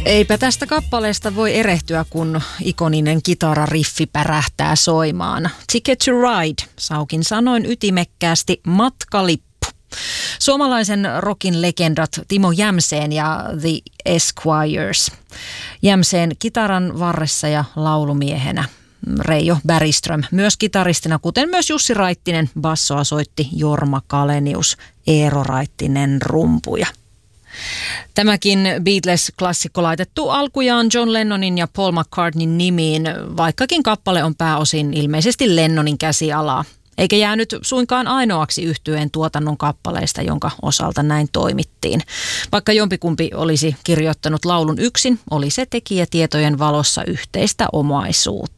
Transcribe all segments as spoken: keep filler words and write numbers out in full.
Eipä tästä kappaleesta voi erehtyä, kun ikoninen kitarariffi pärähtää soimaan. Ticket to Ride, Saukin sanoin ytimekkäästi matkalippu. Suomalaisen rockin legendat Timo Jämseen ja The Esquires. Jämseen kitaran varressa ja laulumiehenä. Reijo Bergström myös kitaristina, kuten myös Jussi Raittinen. Bassoa soitti Jorma Kalenius, Eero Raittinen rumpuja. Tämäkin Beatles-klassikko laitettu alkujaan John Lennonin ja Paul McCartneyn nimiin, vaikkakin kappale on pääosin ilmeisesti Lennonin käsialaa. Eikä jäänyt suinkaan ainoaksi yhtyeen tuotannon kappaleista, jonka osalta näin toimittiin. Vaikka jompikumpi olisi kirjoittanut laulun yksin, oli se tekijätietojen valossa yhteistä omaisuutta.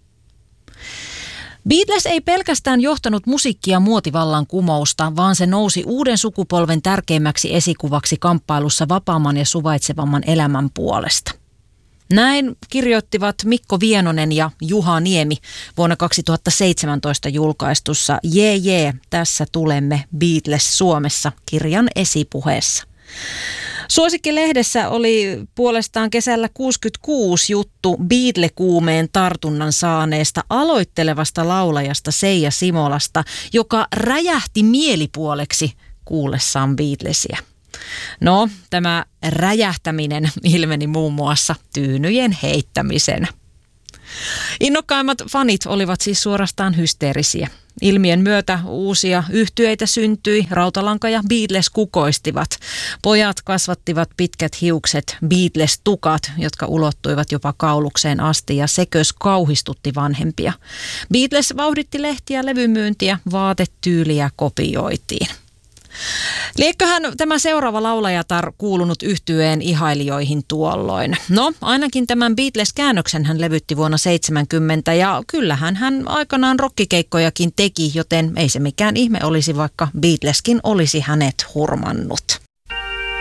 Beatles ei pelkästään johtanut musiikkia muotivallan kumousta, vaan se nousi uuden sukupolven tärkeimmäksi esikuvaksi kamppailussa vapaamman ja suvaitsevamman elämän puolesta. Näin kirjoittivat Mikko Vienonen ja Juha Niemi vuonna kaksituhattaseitsemäntoista julkaistussa Jee jee, tässä tulemme Beatles Suomessa -kirjan esipuheessa. Suosikkilehdessä oli puolestaan kesällä kuusikymmentäkuusi juttu Beatle-kuumeen tartunnan saaneesta aloittelevasta laulajasta Seija Simolasta, joka räjähti mielipuoleksi kuullessaan Beatlesia. No, tämä räjähtäminen ilmeni muun muassa tyynyjen heittämisenä. Innokkaimmat fanit olivat siis suorastaan hysteerisiä. Ilmiön myötä uusia yhtyeitä syntyi, Rautalanka ja Beatles kukoistivat. Pojat kasvattivat pitkät hiukset, Beatles-tukat, jotka ulottuivat jopa kaulukseen asti, ja sekös kauhistutti vanhempia. Beatles vauhditti lehtiä, levymyyntiä, vaatetyyliä kopioitiin. Liekköhän tämä seuraava laulajatar kuulunut yhtyeen ihailijoihin tuolloin? No, ainakin tämän Beatles-käännöksen hän levytti vuonna seitsemänkymmentä, ja kyllähän hän aikanaan rokkikeikkojakin teki, joten ei se mikään ihme olisi, vaikka Beatleskin olisi hänet hurmannut.